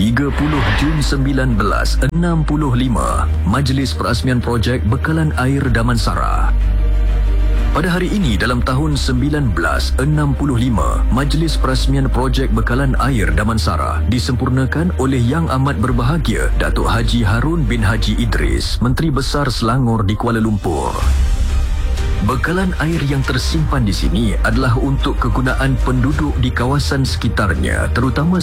30 Jun 1965, Majlis Perasmian Projek Bekalan Air Damansara. Pada hari ini dalam tahun 1965, Majlis Perasmian Projek Bekalan Air Damansara disempurnakan oleh Yang Amat Berbahagia Datuk Haji Harun bin Haji Idris, Menteri Besar Selangor di Kuala Lumpur. Bekalan air yang tersimpan di sini adalah untuk kegunaan penduduk di kawasan sekitarnya, terutama